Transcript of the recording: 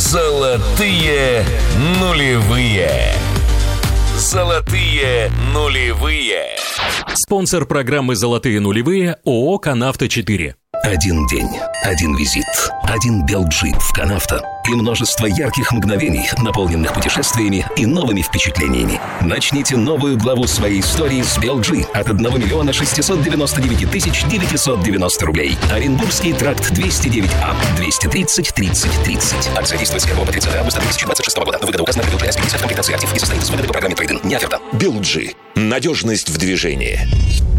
Золотые нулевые. Золотые нулевые. Спонсор программы «Золотые нулевые» ООО «Канавто-4». Один день, один визит, один Белджи в Канавто и множество ярких мгновений, наполненных путешествиями и новыми впечатлениями. Начните новую главу своей истории с Белджи от 1 699 990 рублей. Оренбургский тракт 209А, 230 30 30. Акция действует с 1 по 30 августа 2026 года. Выгода указана в Белджи СП в комплектации актив и состоит с выгодой по программе трейдинг. Не оферта. Белджи. Надежность в движении.